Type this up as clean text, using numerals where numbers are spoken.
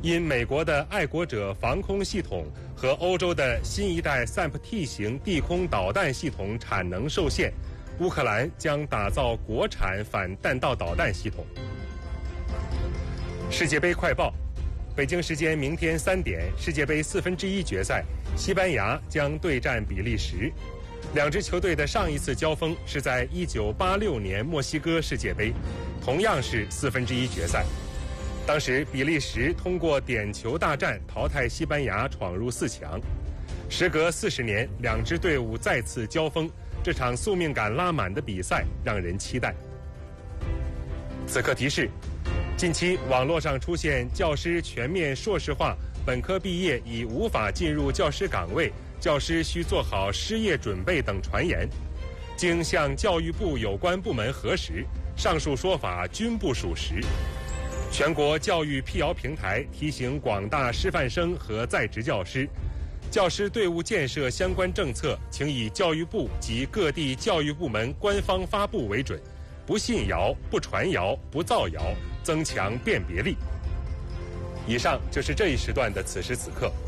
因美国的爱国者防空系统和欧洲的新一代 SAMP-T 型地空导弹系统产能受限，乌克兰将打造国产反弹道导弹系统。世界杯快报：北京时间明天3点，世界杯1/4决赛，西班牙将对战比利时。两支球队的上一次交锋是在1986年墨西哥世界杯，同样是1/4决赛。当时比利时通过点球大战淘汰西班牙，闯入4强。时隔40年，两支队伍再次交锋，这场宿命感拉满的比赛让人期待。此刻提示：近期网络上出现教师全面硕士化，本科毕业已无法进入教师岗位，教师需做好失业准备等传言。经向教育部有关部门核实，上述说法均不属实。全国教育辟谣平台提醒广大师范生和在职教师，教师队伍建设相关政策，请以教育部及各地教育部门官方发布为准，不信谣、不传谣、不造谣，增强辨别力。以上就是这一时段的此时此刻。